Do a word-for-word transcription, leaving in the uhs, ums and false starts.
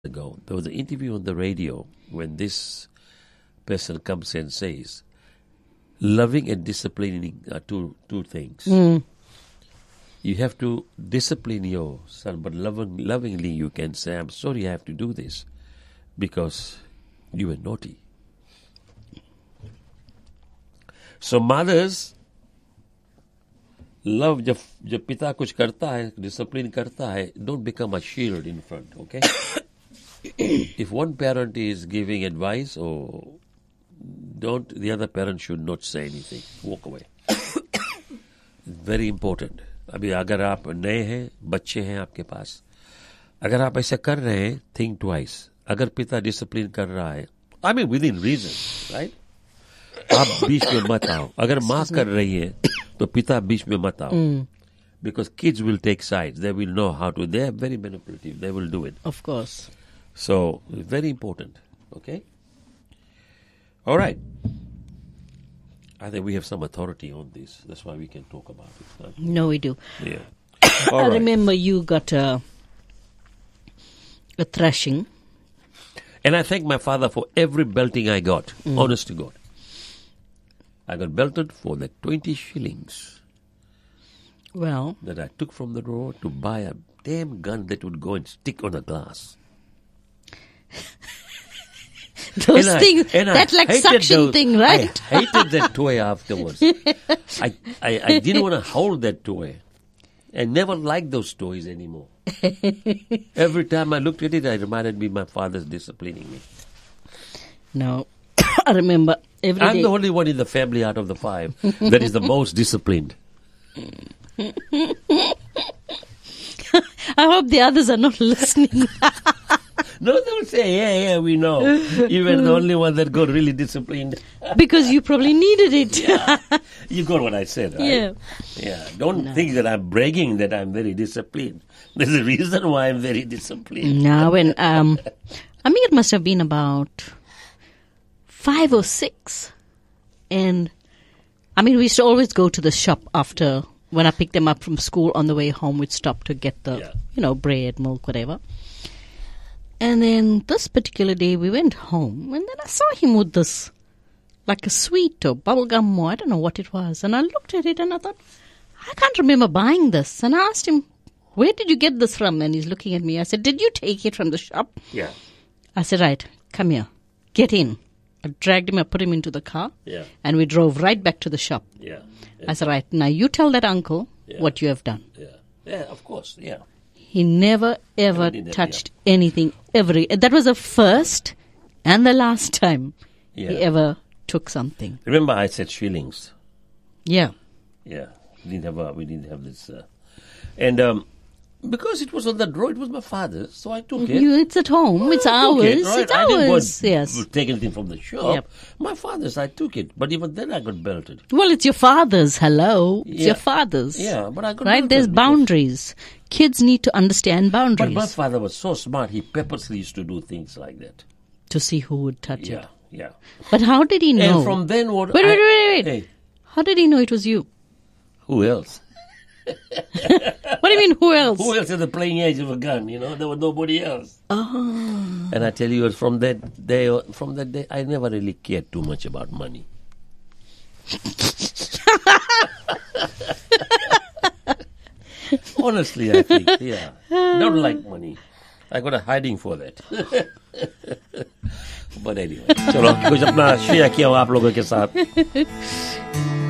ago, there was an interview on the radio when this person comes and says, loving and disciplining are two two things. Mm. You have to discipline your son, but loving, lovingly you can say, I'm sorry I have to do this because you were naughty. So mothers, love, जब जब पिता कुछ करता है, discipline करता है, don't become a shield in front, okay? If one parent is giving advice or don't, the other parent should not say anything. Walk away. Very important. अभी अगर आप नए हैं, बच्चे हैं आपके पास, अगर आप ऐसा कर रहे हैं, think twice. अगर पिता डिसिप्लिन कर रहा है, I mean within reason, right? आप बीच में मत आओ. अगर माँ कर रही है, तो पिता बीच में मत आओ. Mm. Because kids will take sides. They will know how to. They are very manipulative. They will do it. Of course. So, very important. Okay? All right. I think we have some authority on this. That's why we can talk about it. Huh? No, we do. Yeah. I All right. remember you got a, a thrashing. And I thank my father for every belting I got. Mm. Honest to God. I got belted for the twenty shillings Well, that I took from the road to buy a damn gun that would go and stick on a glass. those And I- things, and I that like hated suction those- thing, right? I hated that toy afterwards. I, I, I didn't want to hold that toy. I never liked those toys anymore. Every time I looked at it, it reminded me of my father's disciplining me. No. I remember every I'm day. the only one in the family out of the five that is the most disciplined. I hope the others are not listening. No, they'll say, yeah, yeah, we know. You were the only one that got really disciplined. Because you probably needed it. Yeah. You got what I said, right? Yeah. Yeah. Don't think that I'm bragging that I'm very disciplined. There's a reason why I'm very disciplined. Now, when, um, I mean, it must have been about five or six. And, I mean, we used to always go to the shop after, when I picked them up from school on the way home, we'd stop to get the, Yeah. you know, bread, milk, whatever. And then this particular day we went home and then I saw him with this, like a sweet or bubblegum or I don't know what it was. And I looked at it and I thought, I can't remember buying this. And I asked him, where did you get this from? And he's looking at me. I said, did you take it from the shop? Yeah. I said, right, come here, get in. I dragged him, I put him into the car Yeah. and we drove right back to the shop. Yeah. I said, right, now you tell that uncle Yeah. what you have done. Yeah. Yeah, of course. Yeah. He never ever Never did that, touched anything ever. That was the first and the last time Yeah. he ever took something. Remember I said shillings. Yeah. Yeah. We didn't have a, we didn't have this. Uh, and um, because it was on the road, it was my father's, so I took it. You, it's at home. It's I took ours. it, right? It's I didn't ours. want Yes. to take anything from the shop. Yep. My father's, I took it. But even then I got belted. Well, it's your father's. Hello. It's Yeah. your father's. Yeah, but I got Right? belted There's because- boundaries. Kids need to understand But boundaries my father was so smart, he purposely used to do things like that. to see who would touch Yeah, it. yeah. But how did he know? And from then what... Wait, I- wait, wait, wait. Hey, How did he know it was you? who else? What do you mean, who else? Who else at the playing age of a gun, you know? There was nobody else. Oh. And I tell you, from that day, from that day, I never really cared too much about money. Honestly, I think, yeah. Don't like money. I got a hiding for that. But anyway, चलो कुछ अपना share किया हो आप लोगों के साथ.